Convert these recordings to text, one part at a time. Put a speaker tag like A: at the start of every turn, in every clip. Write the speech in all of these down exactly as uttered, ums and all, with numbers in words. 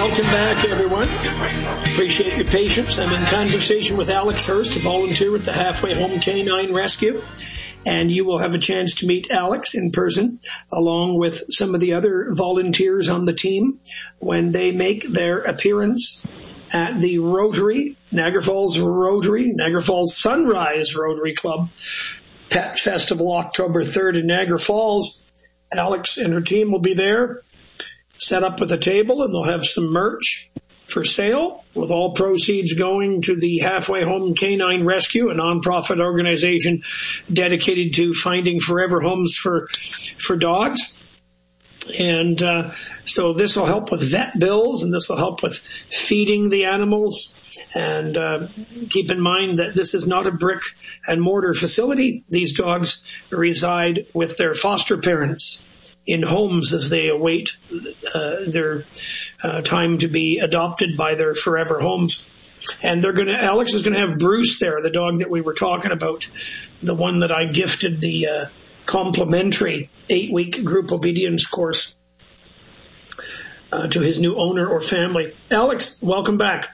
A: Welcome back, everyone. Appreciate your patience. I'm in conversation with Alex Hurst, a volunteer with the Halfway Home Canine Rescue. And you will have a chance to meet Alex in person, along with some of the other volunteers on the team, when they make their appearance at the Rotary, Niagara Falls Rotary, Niagara Falls Sunrise Rotary Club Pet Festival, October third in Niagara Falls. Alex and her team will be there, set up with a table, and they'll have some merch for sale, with all proceeds going to the Halfway Home Canine Rescue, a nonprofit organization dedicated to finding forever homes for for dogs. And uh, so this will help with vet bills, and this will help with feeding the animals. And uh, keep in mind that this is not a brick and mortar facility. These dogs reside with their foster parents in homes as they await uh, their uh, time to be adopted by their forever homes. And they're going to, Alex is going to have Bruce there, the dog that we were talking about, the one that I gifted the uh, complimentary eight-week group obedience course uh, to his new owner or family. Alex, welcome back.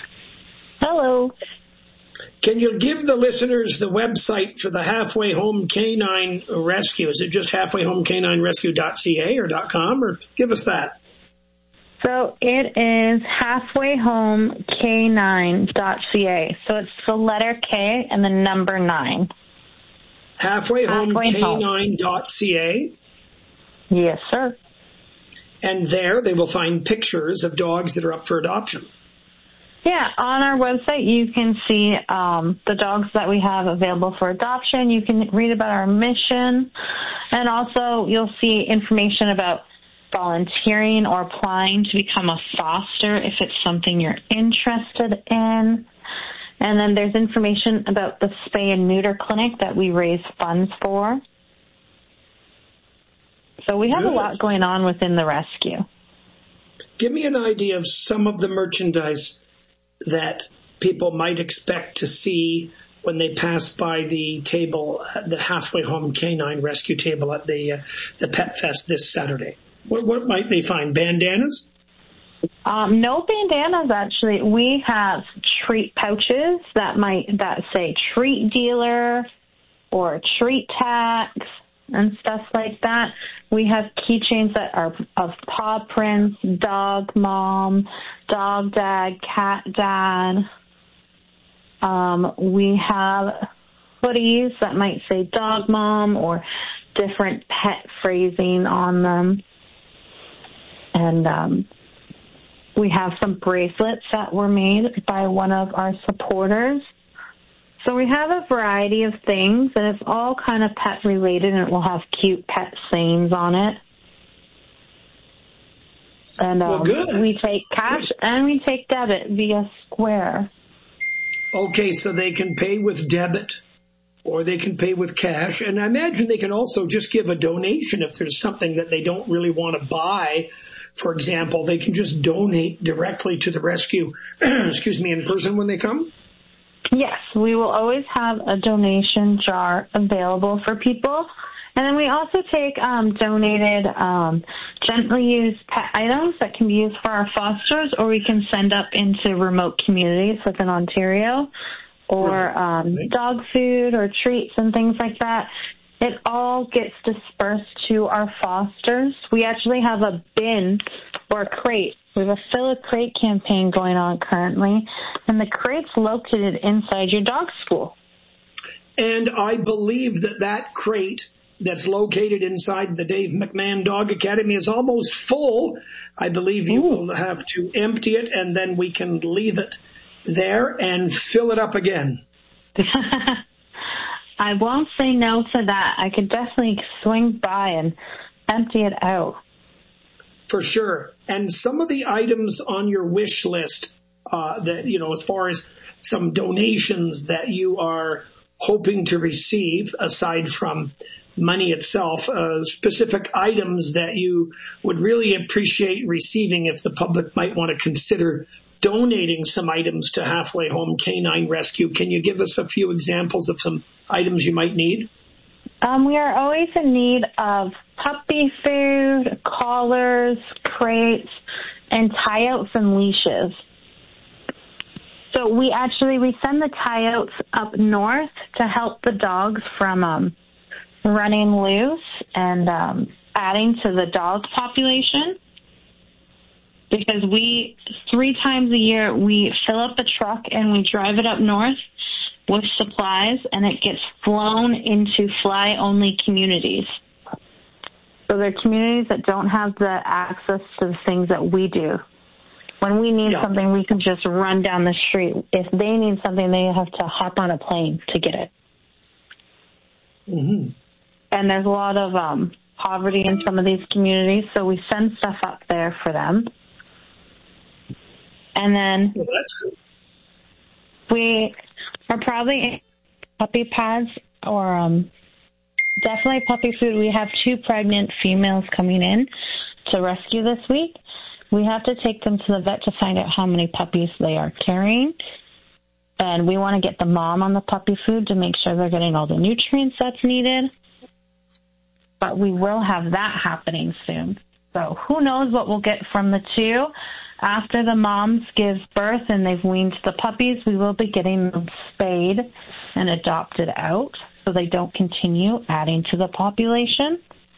B: Hello.
A: Can you give the listeners the website for the Halfway Home Canine Rescue? Is it just halfway home canine rescue dot c a or .com, or give us that?
B: So it is halfway home canine dot c a. So it's the letter K and the number nine.
A: halfway home canine dot c a.
B: Yes, sir.
A: And there they will find pictures of dogs that are up for adoption.
B: Yeah, on our website you can see um, the dogs that we have available for adoption. You can read about our mission, and also you'll see information about volunteering or applying to become a foster if it's something you're interested in. And then there's information about the spay and neuter clinic that we raise funds for. So we have Good. a lot going on within the rescue.
A: Give me an idea of some of the merchandise that people might expect to see when they pass by the table, the Halfway Home Canine Rescue table at the uh, the Pet Fest this Saturday. What, what might they find? Bandanas?
B: Um, no bandanas, actually. We have treat pouches that might that say treat dealer or treat tax and stuff like that. We have keychains that are of paw prints, dog mom, dog dad, cat dad. Um, we have hoodies that might say dog mom or different pet phrasing on them. And um, we have some bracelets that were made by one of our supporters. So we have a variety of things, and it's all kind of pet related, and it will have cute pet sayings on it. And um,
A: well, good.
B: we take cash and we take debit via Square.
A: Okay, so they can pay with debit or they can pay with cash. And I imagine they can also just give a donation if there's something that they don't really want to buy. For example, they can just donate directly to the rescue, excuse me, in person when they come?
B: Yes, we will always have a donation jar available for people. And then we also take um, donated, um, gently used pet items that can be used for our fosters, or we can send up into remote communities within Ontario, or um, dog food or treats and things like that. It all gets dispersed to our fosters. We actually have a bin or a crate. We have a Fill a Crate campaign going on currently, and the crate's located inside your dog school.
A: And I believe that that crate that's located inside the Dave McMahon Dog Academy is almost full. I believe you Ooh. will have to empty it, and then we can leave it there and fill it up again.
B: I won't say no to that. I could definitely swing by and empty it out.
A: For sure. And some of the items on your wish list uh, that, you know, as far as some donations that you are hoping to receive, aside from money itself, uh, specific items that you would really appreciate receiving if the public might want to consider donating some items to Halfway Home Canine Rescue. Can you give us a few examples of some items you might need?
B: Um, we are always in need of puppy food, collars, crates, and tie-outs and leashes. So we actually, we send the tie-outs up north to help the dogs from um, running loose and um, adding to the dog population. Because we, three times a year, we fill up the truck and we drive it up north with supplies, and it gets flown into fly-only communities. So they're communities that don't have the access to the things that we do. When we need yeah. something, we can just run down the street. If they need something, they have to hop on a plane to get it.
A: Mm-hmm.
B: And there's a lot of um, poverty in some of these communities, so we send stuff up there for them. And then
A: well, that's good.
B: We are probably puppy pads or um, definitely puppy food. We have two pregnant females coming in to rescue this week. We have to take them to the vet to find out how many puppies they are carrying. And we want to get the mom on the puppy food to make sure they're getting all the nutrients that's needed. But we will have that happening soon. So who knows what we'll get from the two. After the moms give birth and they've weaned the puppies, we will be getting them spayed and adopted out so they don't continue adding to the population.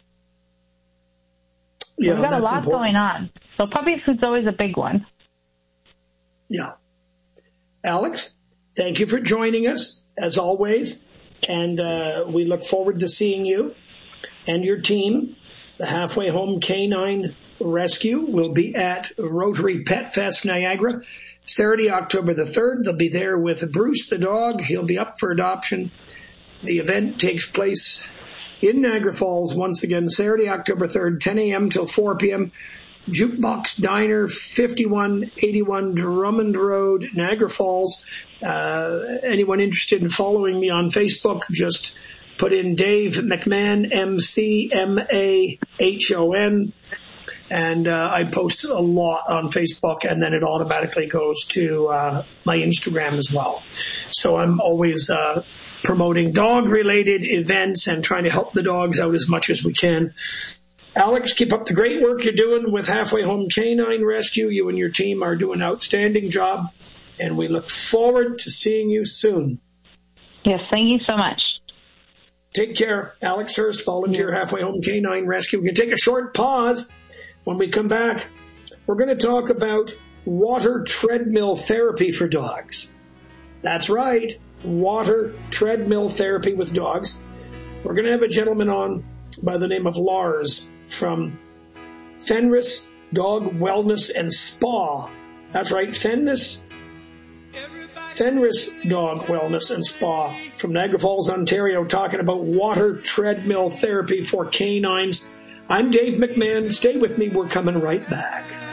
A: Yeah,
B: We've got a lot
A: important.
B: going on. So puppy food's always a big one.
A: Yeah. Alex, thank you for joining us, as always. And uh, we look forward to seeing you and your team. The Halfway Home Canine Rescue will be at Rotary Pet Fest Niagara Saturday, October the third. They'll be there with Bruce the dog. He'll be up for adoption. The event takes place in Niagara Falls once again, Saturday, October third, ten a.m. till four p.m. Jukebox Diner, fifty-one eighty-one Drummond Road, Niagara Falls. Uh, anyone interested in following me on Facebook, just put in Dave McMahon, M C M A H O N. And uh, I post a lot on Facebook, and then it automatically goes to uh, my Instagram as well. So I'm always uh, promoting dog-related events and trying to help the dogs out as much as we can. Alex, keep up the great work you're doing with Halfway Home Canine Rescue. You and your team are doing an outstanding job, and we look forward to seeing you soon.
B: Yes, thank you so much.
A: Take care. Alex Hurst, volunteer yeah. Halfway Home Canine Rescue. We can take a short pause. When we come back, we're going to talk about water treadmill therapy for dogs. That's right, water treadmill therapy with dogs. We're going to have a gentleman on by the name of Lars from Fenris Dog Wellness and Spa. That's right, Fenris, Fenris Dog Wellness and Spa from Niagara Falls, Ontario, talking about water treadmill therapy for canines. I'm Dave McMahon. Stay with me. We're coming right back.